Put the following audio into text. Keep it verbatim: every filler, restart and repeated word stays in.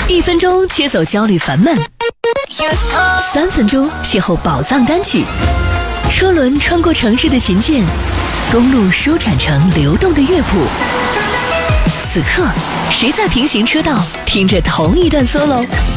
一分钟切走焦虑烦闷，三分钟邂逅宝藏单曲。车轮穿过城市的琴键，公路舒展成流动的乐谱。此刻，谁在平行车道听着同一段 solo？